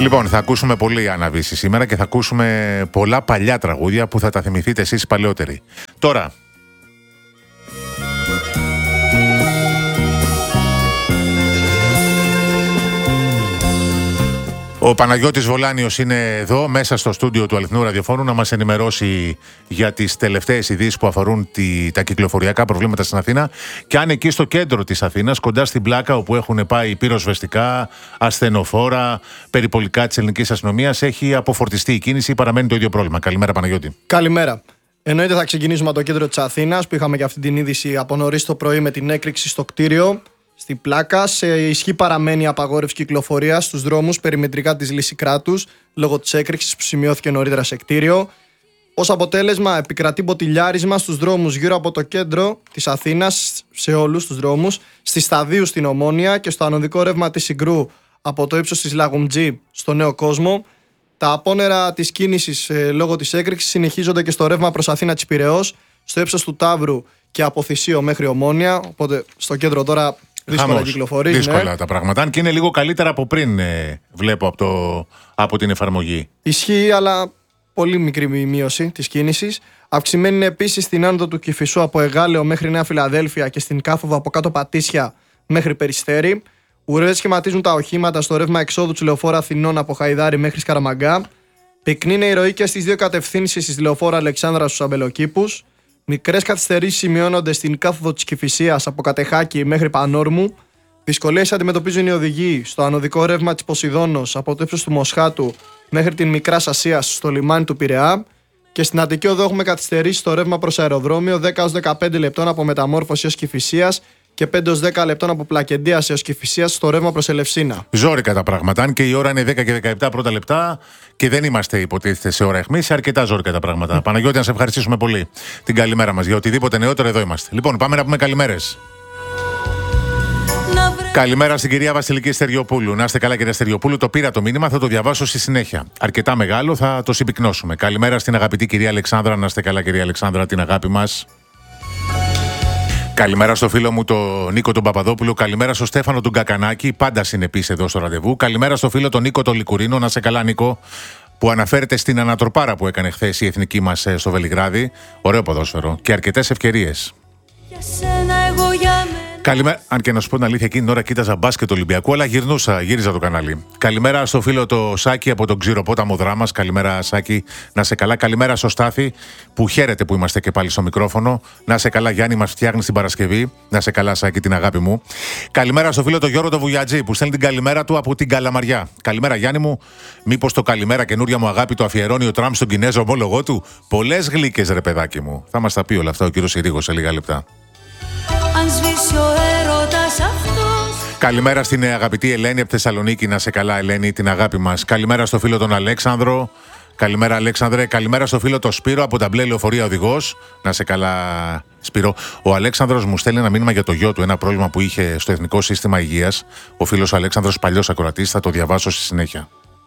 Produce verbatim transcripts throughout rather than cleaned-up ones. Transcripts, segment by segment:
Λοιπόν, θα ακούσουμε πολύ αναβίση σήμερα και θα ακούσουμε πολλά παλιά τραγούδια που θα τα θυμηθείτε εσείς παλαιότεροι. Τώρα, ο Παναγιώτης Βολάνιος είναι εδώ, μέσα στο στούντιο του Αληθινού Ραδιοφώνου, να μας ενημερώσει για τις τελευταίες ειδήσεις που αφορούν τη, τα κυκλοφοριακά προβλήματα στην Αθήνα. Και αν εκεί στο κέντρο της Αθήνας, κοντά στην Πλάκα, όπου έχουν πάει πυροσβεστικά, ασθενοφόρα, περιπολικά της ελληνικής αστυνομίας, έχει αποφορτιστεί η κίνηση ή παραμένει το ίδιο πρόβλημα. Καλημέρα, Παναγιώτη. Καλημέρα. Εννοείται θα ξεκινήσουμε από το κέντρο της Αθήνας, που είχαμε και αυτή την είδηση από νωρίς το πρωί με την έκρηξη στο κτίριο. Στην Πλάκα, σε ισχύ παραμένει η απαγόρευση κυκλοφορίας στους δρόμους περιμετρικά της Λυσικράτους λόγω της έκρηξης που σημειώθηκε νωρίτερα σε κτίριο. Ως αποτέλεσμα, επικρατεί μποτιλιάρισμα στους δρόμους γύρω από το κέντρο της Αθήνας, σε όλους τους δρόμους, στη Σταδίου στην Ομόνια και στο ανωδικό ρεύμα της Συγκρού από το ύψος της Λαγουμτζή στο Νέο Κόσμο. Τα απόνερα της κίνησης ε, λόγω της έκρηξης συνεχίζονται και στο ρεύμα προς Αθήνα της Πειραιώς, στο ύψος του Ταύρου και από Θησίο μέχρι Ομόνια. Οπότε στο κέντρο τώρα. Δύσκολα κυκλοφορεί. Δύσκολα ναι. τα πράγματα. Αν και είναι λίγο καλύτερα από πριν, ε, βλέπω από, το, από την εφαρμογή. Ισχύει, αλλά πολύ μικρή μείωση της κίνησης. Αυξημένη είναι επίσης στην άνοδο του Κηφισού από Εγάλεο μέχρι Νέα Φιλαδέλφια και στην Κάφοβα από κάτω Πατήσια μέχρι Περιστέρι. Ουρές σχηματίζουν τα οχήματα στο ρεύμα εξόδου του λεωφόρου Αθηνών από Χαϊδάρι μέχρι Σκαραμαγκά. Πυκνή είναι η ροή και στις δύο κατευθύνσεις της λεωφόρου Αλεξάνδρα στους Αμπελοκήπους. Μικρές καθυστερήσεις σημειώνονται στην κάθοδο της Κηφισίας από Κατεχάκη μέχρι Πανόρμου. Δυσκολίες αντιμετωπίζουν οι οδηγοί στο ανωδικό ρεύμα της Ποσειδώνος από το ύψος του Μοσχάτου μέχρι την Μικράς Ασίας στο λιμάνι του Πειραιά. Και στην Αττική Οδό έχουμε καθυστερήσεις στο ρεύμα προς αεροδρόμιο δέκα έως δεκαπέντε λεπτών από Μεταμόρφωση έως Κηφισίας και πέντε έως δέκα λεπτών από Πλακεντίας έως Κηφισίας στο ρεύμα προς Ελευσίνα. Ζόρικα τα πράγματα. Αν και η ώρα είναι δέκα και δεκαεπτά πρώτα λεπτά και δεν είμαστε υποτίθεται σε ώρα αιχμής, αρκετά ζόρικα τα πράγματα. Mm. Παναγιώτη, να σε ευχαριστήσουμε πολύ την καλημέρα μας. Για οτιδήποτε νεότερο εδώ είμαστε. Λοιπόν, πάμε να πούμε καλημέρες. Καλημέρα στην κυρία Βασιλική Στεριοπούλου. Να είστε καλά, κυρία Στεριοπούλου. Το πήρα το μήνυμα, θα το διαβάσω στη συνέχεια. Αρκετά μεγάλο, θα το συμπυκνώσουμε. Καλημέρα στην αγαπητή κυρία Αλεξάνδρα. Να είστε καλά, κυρία Αλεξάνδρα, την αγάπη μας. Καλημέρα στο φίλο μου τον Νίκο τον Παπαδόπουλο. Καλημέρα στο Στέφανο τον Κακανάκη, πάντα συνεπής εδώ στο ραντεβού. Καλημέρα στο φίλο τον Νίκο τον Λικουρίνο. Να σε καλά, Νίκο, που αναφέρεται στην ανατροπάρα που έκανε χθες η εθνική μας στο Βελιγράδι. Ωραίο ποδόσφαιρο και αρκετές ευκαιρίες. Καλημέρα. Αν και να σου πω την αλήθεια, εκείνη την ώρα κοίταζα μπάσκετ Ολυμπιακού, αλλά γυρνούσα, γύριζα το κανάλι. Καλημέρα στο φίλο το Σάκη από τον Ξηροπόταμο Δράμας. Καλημέρα, Σάκη, να σε καλά. Καλημέρα στο Στάθη, που χαίρεται που είμαστε και πάλι στο μικρόφωνο. Να σε καλά, Γιάννη, μας φτιάχνει την Παρασκευή. Να σε καλά, Σάκη, την αγάπη μου. Καλημέρα στο φίλο το Γιώργο το Βουγιατζή, που στέλνει την καλημέρα του από την Καλαμαριά. Καλημέρα, Γιάννη μου. Μήπως το καλημέρα καινούρια μου αγάπη το αφιερώνει ο Τραμπ στον Κινέζο ομόλογό του? Πολλές γλύκες, ρε παιδάκι μου. Θα μας τα πει όλα αυτά ο κύριος Συρίγος σε λίγα λεπτά. Αν σβήσει ο έρωτας αυτός. Καλημέρα στην αγαπητή Ελένη από Θεσσαλονίκη. Να σε καλά, Ελένη, την αγάπη μας. Καλημέρα στο φίλο τον Αλέξανδρο. Καλημέρα, Αλέξανδρε. Καλημέρα στο φίλο τον Σπύρο από τα μπλε λεωφορεία οδηγός. Να σε καλά, Σπύρο. Ο Αλέξανδρος μου στέλνει ένα μήνυμα για το γιο του, ένα πρόβλημα που είχε στο Εθνικό Σύστημα Υγείας. Ο φίλος Αλέξανδρος, παλιός ακροατής, θα το διαβάσω στη συνέχεια.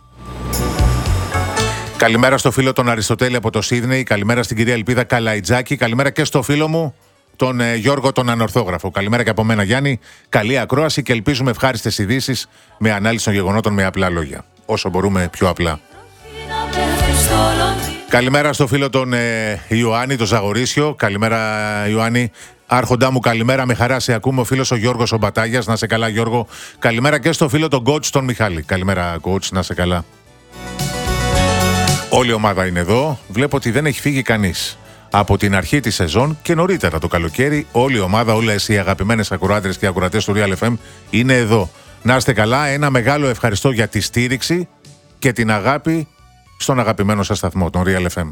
Καλημέρα στο φίλο τον Αριστοτέλη από το Σίδνεϊ. Καλημέρα στην κυρία Ελπίδα Καλαϊτζάκη. Καλημέρα και στο φίλο μου τον ε, Γιώργο τον Ανορθόγραφο. Καλημέρα και από μένα, Γιάννη. Καλή ακρόαση και ελπίζουμε ευχάριστες ειδήσεις με ανάλυση των γεγονότων με απλά λόγια. Όσο μπορούμε πιο απλά. Καλημέρα στο φίλο τον ε, Ιωάννη, τον Ζαγορίσιο. Καλημέρα, Ιωάννη. Άρχοντά μου, καλημέρα. Με χαρά σε ακούμε. Ο φίλος ο Γιώργος ο Μπατάγιας. Να σε καλά, Γιώργο. Καλημέρα και στο φίλο τον coach τον Μιχάλη. Καλημέρα, coach. Να σε καλά. Όλη η ομάδα είναι εδώ. Βλέπω ότι δεν έχει φύγει κανείς. Από την αρχή της σεζόν και νωρίτερα το καλοκαίρι, όλη η ομάδα, όλες οι αγαπημένες ακροάτρες και ακροατές του Real εφ εμ είναι εδώ. Να είστε καλά, ένα μεγάλο ευχαριστώ για τη στήριξη και την αγάπη στον αγαπημένο σας σταθμό, τον Real εφ εμ.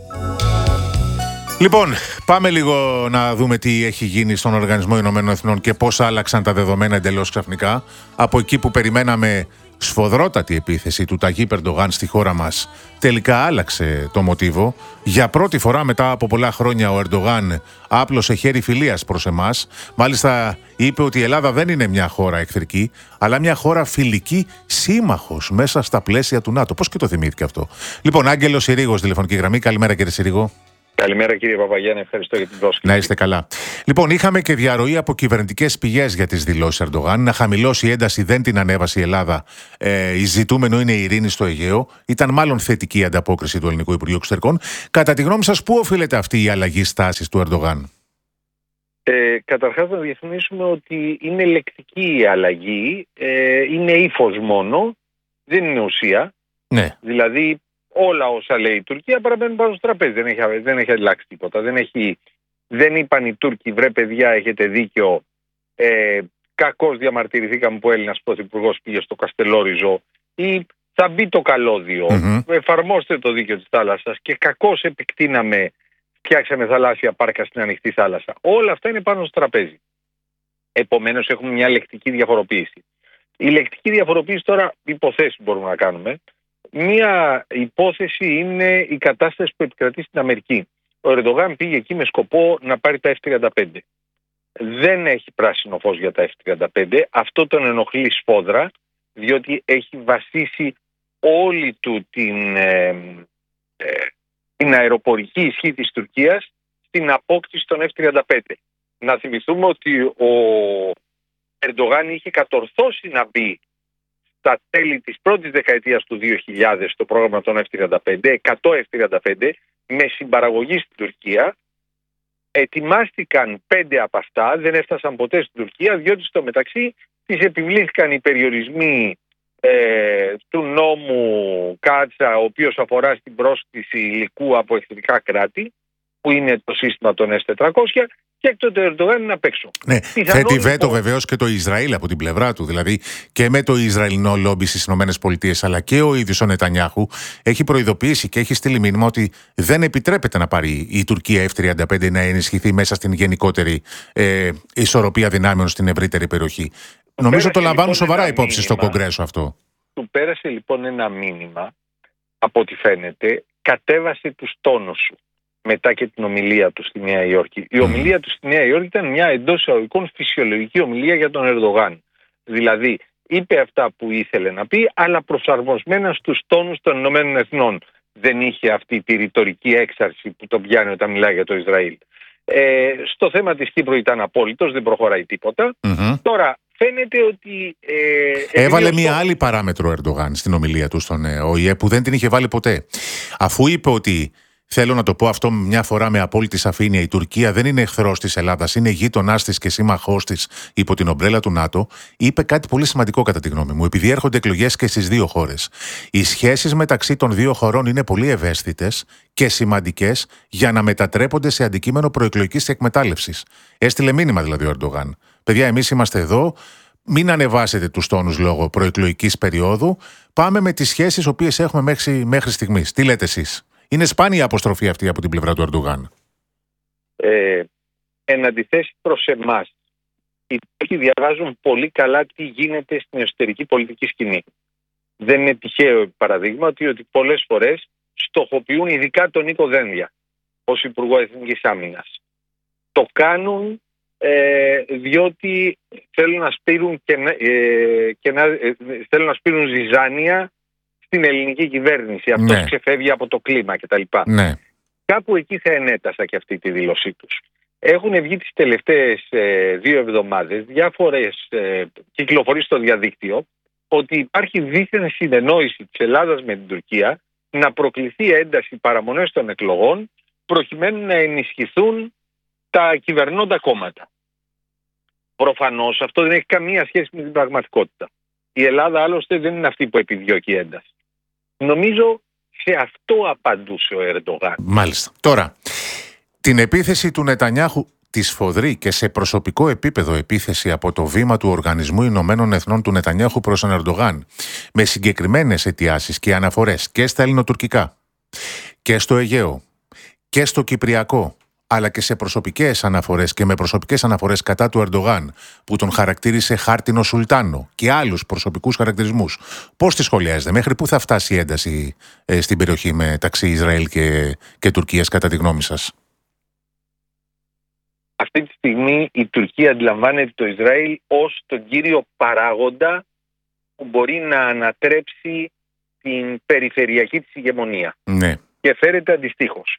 Λοιπόν, πάμε λίγο να δούμε τι έχει γίνει στον Οργανισμό Ηνωμένων Εθνών και πώς άλλαξαν τα δεδομένα εντελώς ξαφνικά. Από εκεί που περιμέναμε σφοδρότατη επίθεση του Ταγί Περντογάν στη χώρα μας, τελικά άλλαξε το μοτίβο. Για πρώτη φορά μετά από πολλά χρόνια ο Ερντογάν άπλωσε χέρι φιλίας προς εμάς. Μάλιστα είπε ότι η Ελλάδα δεν είναι μια χώρα εχθρική, αλλά μια χώρα φιλική, σύμμαχος μέσα στα πλαίσια του ΝΑΤΟ. Πώς και το θυμήθηκε αυτό. Λοιπόν, Άγγελος Συρίγος, τηλεφωνική γραμμή. Καλημέρα, κύριε Συρίγο. Καλημέρα κύριε Παπαγιάννη, ευχαριστώ για την πρόσκληση. Να είστε καλά. Λοιπόν, είχαμε και διαρροή από κυβερνητικές πηγές για τις δηλώσεις Ερντογάν. Να χαμηλώσει η ένταση δεν την ανέβασε η Ελλάδα. Ε, η ζητούμενο είναι η ειρήνη στο Αιγαίο. Ήταν μάλλον θετική η ανταπόκριση του Ελληνικού Υπουργείου Εξωτερικών. Κατά τη γνώμη σας, πού οφείλεται αυτή η αλλαγή στάσης του Ερντογάν? Ε, καταρχάς να διευκρινίσουμε ότι είναι λεκτική η αλλαγή, ε, είναι ύφος μόνο, δεν είναι ουσία. Ναι. Δηλαδή όλα όσα λέει η Τουρκία παραμένουν πάνω στο τραπέζι, δεν έχει, δεν έχει αλλάξει τίποτα. Δεν, έχει, δεν είπαν οι Τούρκοι, βρε παιδιά έχετε δίκιο, ε, κακώς διαμαρτυρηθήκαμε που ο Έλληνας πρωθυπουργός πήγε στο Καστελόριζο, ή θα μπει το καλώδιο, Mm-hmm. εφαρμόστε το δίκαιο της θάλασσας και κακώς επεκτείναμε, φτιάξαμε θαλάσσια πάρκα στην ανοιχτή θάλασσα. Όλα αυτά είναι πάνω στο τραπέζι. Επομένως έχουμε μια λεκτική διαφοροποίηση. Η λεκτική διαφοροποίηση τώρα, υποθέσεις μπορούμε να κάνουμε. Μία υπόθεση είναι η κατάσταση που επικρατεί στην Αμερική. Ο Ερντογάν πήγε εκεί με σκοπό να πάρει τα εφ τριάντα πέντε. Δεν έχει πράσινο φως για τα εφ τριάντα πέντε. Αυτό τον ενοχλεί σφόδρα, διότι έχει βασίσει όλη του την, ε, ε, την αεροπορική ισχύ της Τουρκίας στην απόκτηση των εφ τριάντα πέντε. Να θυμηθούμε ότι ο Ερντογάν είχε κατορθώσει να μπει στα τέλη της πρώτης δεκαετίας του δύο χιλιάδες στο πρόγραμμα των εφ τριάντα πέντε, εκατό εφ τριάντα πέντε, με συμπαραγωγή στην Τουρκία. Ετοιμάστηκαν πέντε από αυτά, δεν έφτασαν ποτέ στην Τουρκία, διότι στο μεταξύ τις επιβλήθηκαν οι περιορισμοί ε, του νόμου Κάτσα, ο οποίος αφορά στην πρόσκληση υλικού από εχθρικά κράτη, που είναι το σύστημα των ες τετρακόσια, και εκ τότε ο Ερντογάν είναι απ' έξω. Ναι, Πιθανόν, θέτει βέτο λοιπόν, βεβαίως και το Ισραήλ από την πλευρά του. Δηλαδή και με το Ισραηλινό λόμπι στις ΗΠΑ, αλλά και ο ίδιος ο Νετανιάχου έχει προειδοποιήσει και έχει στείλει μήνυμα ότι δεν επιτρέπεται να πάρει η Τουρκία εφ τριάντα πέντε να ενισχυθεί μέσα στην γενικότερη ε, ισορροπία δυνάμεων στην ευρύτερη περιοχή. Του Νομίζω το πέρασε, λαμβάνουν λοιπόν, σοβαρά ένα υπόψη στο μήνυμα. Κογκρέσο αυτό. Του πέρασε λοιπόν ένα μήνυμα, από ό,τι φαίνεται, κατέβασε τους τόνους σου μετά και την ομιλία του στη Νέα Υόρκη. Η ομιλία του στη Νέα Υόρκη ήταν μια εντός εισαγωγικών φυσιολογική ομιλία για τον Ερντογάν. Δηλαδή, είπε αυτά που ήθελε να πει, αλλά προσαρμοσμένα στους τόνους των Ηνωμένων Εθνών. Δεν είχε αυτή τη ρητορική έξαρση που τον πιάνει όταν μιλάει για το Ισραήλ. Ε, στο θέμα της Κύπρου ήταν απόλυτος, δεν προχωράει τίποτα. Mm-hmm. Τώρα, φαίνεται ότι... Ε, Έβαλε επειδή μία ο... άλλη παράμετρο ο Ερντογάν στην ομιλία του στον Ο Η Ε που δεν την είχε βάλει ποτέ. Αφού είπε ότι, θέλω να το πω αυτό μια φορά με απόλυτη σαφήνεια, η Τουρκία δεν είναι εχθρός της Ελλάδας, είναι γείτονάς της και σύμμαχός της υπό την ομπρέλα του ΝΑΤΟ, είπε κάτι πολύ σημαντικό κατά τη γνώμη μου, επειδή έρχονται εκλογές και στις δύο χώρες. Οι σχέσεις μεταξύ των δύο χωρών είναι πολύ ευαίσθητες και σημαντικές για να μετατρέπονται σε αντικείμενο προεκλογικής εκμετάλλευσης. Έστειλε μήνυμα δηλαδή ο Ερντογάν. Παιδιά, εμείς είμαστε εδώ. Μην ανεβάσετε τους τόνους λόγω προεκλογικής περίοδου. Πάμε με τις σχέσεις οποίες έχουμε μέχρι, μέχρι στιγμής. Τι λέτε εσείς? Είναι σπάνια αποστροφή αυτή από την πλευρά του Ερντογάν. Ε, εν αντιθέσει προς εμάς, οι Τούρκοι διαβάζουν πολύ καλά τι γίνεται στην εσωτερική πολιτική σκηνή. Δεν είναι τυχαίο παραδείγματι ότι πολλές φορές στοχοποιούν ειδικά τον Νίκο Δένδια ως Υπουργό Εθνικής Άμυνας. Το κάνουν ε, διότι θέλουν να σπείρουν, και, ε, και να, ε, θέλουν να σπείρουν ζυζάνια στην ελληνική κυβέρνηση. Αυτός Ναι. ξεφεύγει από το κλίμα κτλ. Ναι. Κάπου εκεί θα ενέτασα και αυτή τη δήλωσή τους. Έχουν βγει τις τελευταίες ε, δύο εβδομάδες διάφορες ε, κυκλοφορίες στο διαδίκτυο ότι υπάρχει δίθεν συνεννόηση της Ελλάδας με την Τουρκία να προκληθεί ένταση παραμονές των εκλογών προκειμένου να ενισχυθούν τα κυβερνώντα κόμματα. Προφανώς αυτό δεν έχει καμία σχέση με την πραγματικότητα. Η Ελλάδα άλλωστε δεν είναι αυτή που επιδιώκει ένταση. Νομίζω σε αυτό απαντούσε ο Ερντογάν. Μάλιστα. Τώρα, την επίθεση του Νετανιάχου, τη σφοδρή και σε προσωπικό επίπεδο επίθεση από το βήμα του Οργανισμού Ηνωμένων Εθνών του Νετανιάχου προς τον Ερντογάν, με συγκεκριμένες αιτιάσεις και αναφορές και στα ελληνοτουρκικά και στο Αιγαίο και στο Κυπριακό, αλλά και σε προσωπικές αναφορές και με προσωπικές αναφορές κατά του Ερντογάν, που τον χαρακτήρισε χάρτινο σουλτάνο και άλλους προσωπικούς χαρακτηρισμούς. Πώς τη σχολιάζετε, μέχρι πού θα φτάσει η ένταση ε, στην περιοχή μεταξύ Ισραήλ και, και Τουρκίας, κατά τη γνώμη σας? Αυτή τη στιγμή η Τουρκία αντιλαμβάνεται το Ισραήλ ως τον κύριο παράγοντα που μπορεί να ανατρέψει την περιφερειακή της ηγεμονία. Ναι. Και φέρεται αντιστοίχως.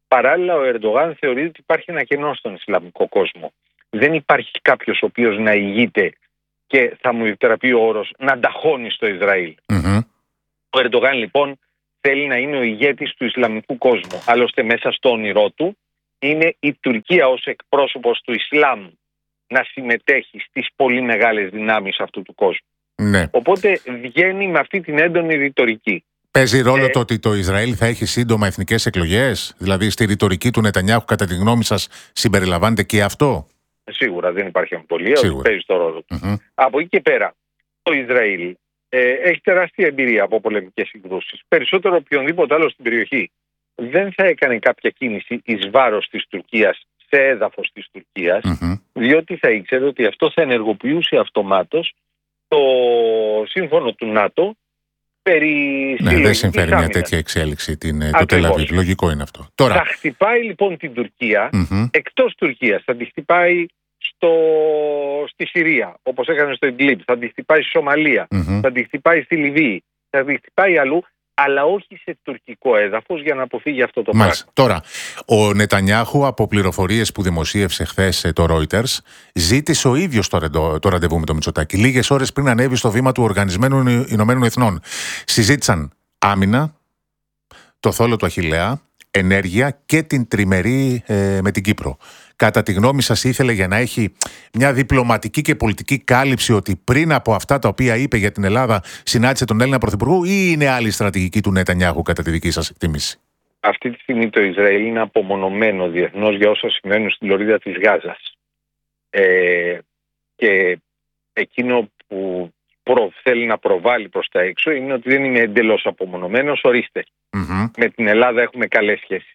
Παράλληλα, ο Ερντογάν θεωρεί ότι υπάρχει ένα κενό στον Ισλαμικό κόσμο. Δεν υπάρχει κάποιος ο οποίος να ηγείται και θα μου επιτραπεί ο όρος να ταχώνει στο Ισραήλ. Mm-hmm. Ο Ερντογάν λοιπόν θέλει να είναι ο ηγέτης του Ισλαμικού κόσμου. Άλλωστε μέσα στο όνειρό του είναι η Τουρκία ως εκπρόσωπος του Ισλάμ να συμμετέχει στις πολύ μεγάλες δυνάμεις αυτού του κόσμου. Ναι. Οπότε βγαίνει με αυτή την έντονη ρητορική. Παίζει ρόλο ε, το ότι το Ισραήλ θα έχει σύντομα εθνικές εκλογές? Δηλαδή στη ρητορική του Νετανιάχου, κατά τη γνώμη σας, συμπεριλαμβάνεται και αυτό? Σίγουρα, δεν υπάρχει αμφιβολία ότι παίζει το ρόλο του. Mm-hmm. Από εκεί και πέρα, το Ισραήλ ε, έχει τεράστια εμπειρία από πολεμικές συγκρούσεις. Περισσότερο οποιονδήποτε άλλο στην περιοχή δεν θα έκανε κάποια κίνηση εις βάρος της Τουρκίας σε έδαφος της Τουρκίας, mm-hmm. διότι θα ήξερε ότι αυτό θα ενεργοποιούσε αυτομάτως το σύμφωνο του ΝΑΤΟ περί ναι, δεν συμφέρει μια τέτοια εξέλιξη την, το Τελαβίβ. Λογικό είναι αυτό. Τώρα... Θα χτυπάει λοιπόν την Τουρκία mm-hmm. εκτός Τουρκίας. Θα τη χτυπάει στο... στη Συρία, όπως έκανε στο Ιντλίμπ. Θα τη χτυπάει στη Σομαλία. Mm-hmm. Θα τη χτυπάει στη Λιβύη. Θα τη χτυπάει αλλού, αλλά όχι σε τουρκικό έδαφος, για να αποφύγει αυτό το Μάλιστα. πράγμα. Τώρα, ο Νετανιάχου, από πληροφορίες που δημοσίευσε χθες το Reuters, ζήτησε ο ίδιος το, ρεντο, το ραντεβού με το Μητσοτάκη, λίγες ώρες πριν ανέβει στο βήμα του Οργανισμένου Ηνωμένων Εθνών. Συζήτησαν άμυνα, το θόλο του Αχιλλέα, ενέργεια και την τριμερή ε, με την Κύπρο. Κατά τη γνώμη σας, ήθελε για να έχει μια διπλωματική και πολιτική κάλυψη ότι πριν από αυτά τα οποία είπε για την Ελλάδα συνάντησε τον Έλληνα Πρωθυπουργό, ή είναι άλλη στρατηγική του Νετανιάχου κατά τη δική σας εκτίμηση? Αυτή τη στιγμή το Ισραήλ είναι απομονωμένο διεθνώς για όσα συμβαίνουν στην λωρίδα της Γάζας. Ε, και εκείνο που προ, θέλει να προβάλλει προς τα έξω είναι ότι δεν είναι εντελώς απομονωμένος. Ορίστε, mm-hmm. με την Ελλάδα έχουμε καλές σχέσεις.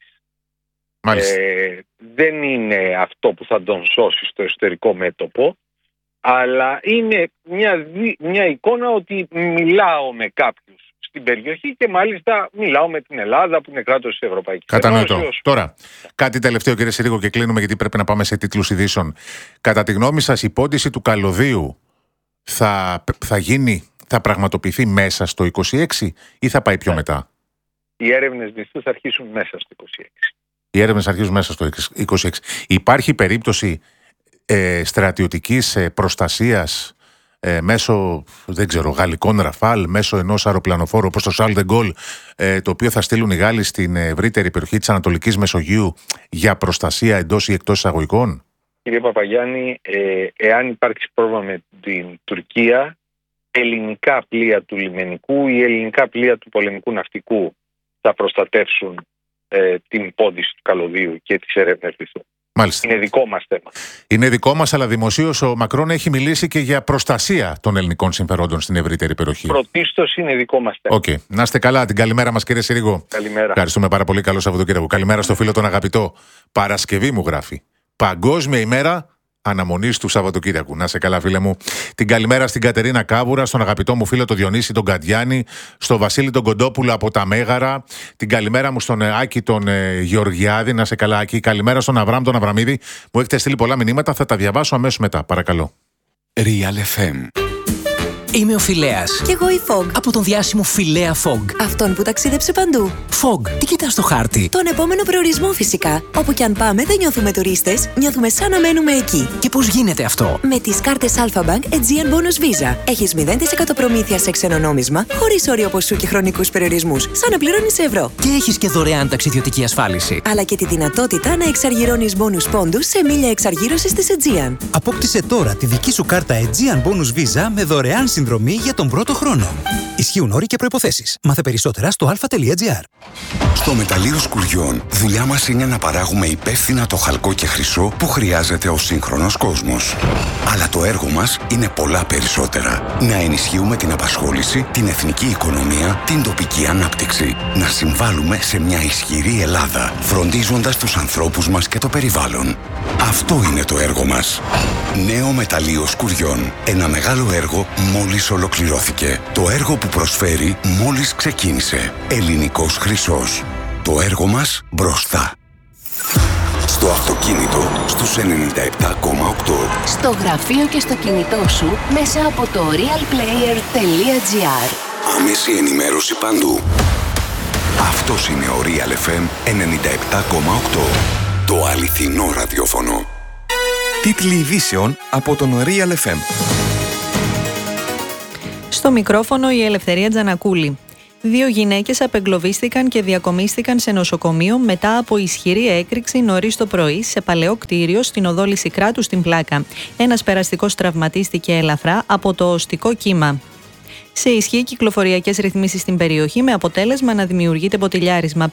Ε, δεν είναι αυτό που θα τον σώσει στο εσωτερικό μέτωπο, αλλά είναι μια, μια εικόνα ότι μιλάω με κάποιους στην περιοχή και μάλιστα μιλάω με την Ελλάδα που είναι κράτος της Ευρωπαϊκής Ένωσης. Κατανοητό. Τώρα, κάτι τελευταίο κύριε Συρίγο και κλείνουμε, γιατί πρέπει να πάμε σε τίτλους ειδήσεων. Κατά τη γνώμη σας, η πόντιση του καλωδίου θα, θα γίνει, θα πραγματοποιηθεί μέσα στο είκοσι έξι ή θα πάει πιο yeah. μετά? Οι έρευνες μισθού θα αρχίσουν μέσα στο είκοσι έξι. Οι έρευνες αρχίζουν μέσα στο είκοσι έξι. Υπάρχει περίπτωση ε, στρατιωτικής ε, προστασίας ε, μέσω, δεν ξέρω, γαλλικών ραφάλ, μέσω ενός αεροπλανοφόρου όπως το Charles de Gaulle, ε, το οποίο θα στείλουν οι Γάλλοι στην ευρύτερη περιοχή της Ανατολικής Μεσογείου για προστασία εντός ή εκτός εισαγωγικών? Κύριε Παπαγιάννη, ε, εάν υπάρξει πρόβλημα με την Τουρκία, ελληνικά πλοία του λιμενικού ή ελληνικά πλοία του πολεμικού ναυτικού θα προστατεύσουν ε, την πόντιση του καλωδίου και τις έρευνες του. Μάλιστα. Είναι δικό μας θέμα. Είναι δικό μας, αλλά δημοσίως ο Μακρόν έχει μιλήσει και για προστασία των ελληνικών συμφερόντων στην ευρύτερη περιοχή. Πρωτίστως είναι δικό μας θέμα. Okay. Να είστε καλά. Την καλημέρα μας, κύριε Συρίγο. Καλημέρα. Ευχαριστούμε πάρα πολύ. Καλό Σαββατοκύριακο. Καλημέρα στο φίλο τον αγαπητό. Παρασκευή μου γράφει. Παγκόσμια ημέρα αναμονής του Σαββατοκύριακου. Να είσαι καλά, φίλε μου. Την καλημέρα στην Κατερίνα Κάβουρα, στον αγαπητό μου φίλο τον Διονύση τον Καντιάνη, στον Βασίλη τον Κοντόπουλο από τα Μέγαρα. Την καλημέρα μου στον Άκη τον ε, Γεωργιάδη. Να είσαι καλά, Άκη. Καλημέρα στον Αβράμ τον Αβραμίδη. Μου έχετε στείλει πολλά μηνύματα. Θα τα διαβάσω αμέσως μετά. Παρακαλώ. Real εφ εμ. Είμαι ο Φιλέας. Κι εγώ η Fog. Από τον διάσημο Φιλέα Fog. Αυτόν που ταξίδεψε παντού. Fog, τι κοιτάς στο χάρτη? Τον επόμενο προορισμό φυσικά. Όπου κι αν πάμε δεν νιώθουμε τουρίστες, νιώθουμε σαν να μένουμε εκεί. Και πώς γίνεται αυτό? Με τις κάρτες Alpha Bank Aegean Bonus Visa. Έχεις μηδέν τοις εκατό προμήθεια σε ξένο νόμισμα, χωρίς όριο ποσού και χρονικούς περιορισμούς, σαν να πληρώνεις σε ευρώ. Και έχεις και δωρεάν ταξιδιωτική ασφάλιση. Αλλά και τη δυνατότητα να εξαργυρώνεις bonus πόντους σε μίλια εξαργύρωσης της Aegean. Απόκτησε τώρα τη δική σου κάρτα Aegean Bonus Visa με δωρεάν συνδρομή για τον πρώτο χρόνο. Ισχύουν όροι και προϋποθέσεις. Μάθε περισσότερα στο αλφα τελεία τζι άρ. Στο μεταλλείο Σκουριών, δουλειά μας είναι να παράγουμε υπεύθυνα το χαλκό και χρυσό που χρειάζεται ο σύγχρονος κόσμος. Αλλά το έργο μας είναι πολλά περισσότερα. Να ενισχύουμε την απασχόληση, την εθνική οικονομία, την τοπική ανάπτυξη. Να συμβάλλουμε σε μια ισχυρή Ελλάδα, φροντίζοντας τους ανθρώπους μας και το περιβάλλον. Αυτό είναι το έργο μας. Νέο μεταλλείο Σκουριών. Ένα μεγάλο έργο μόλις ολοκληρώθηκε. Το έργο που προσφέρει μόλις ξεκίνησε. Ελληνικός χρυσός. Το έργο μας μπροστά. Στο αυτοκίνητο στους ενενήντα επτά κόμμα οκτώ. Στο γραφείο και στο κινητό σου μέσα από το realplayer τελεία τζι άρ. Άμεση ενημέρωση παντού. Αυτός είναι ο Real εφ εμ ενενήντα επτά κόμμα οκτώ. Το αληθινό ραδιόφωνο. Τίτλοι ειδήσεων από τον Real εφ εμ. Στο μικρόφωνο η Ελευθερία Τζανακούλη. Δύο γυναίκες απεγκλωβίστηκαν και διακομίστηκαν σε νοσοκομείο μετά από ισχυρή έκρηξη νωρίς το πρωί σε παλαιό κτίριο στην οδό Λυσικράτου στην Πλάκα. Ένας περαστικός τραυματίστηκε ελαφρά από το οστικό κύμα. Σε ισχύ κυκλοφοριακές ρυθμίσεις στην περιοχή με αποτέλεσμα να δημιουργείται ποτηλιάρισμα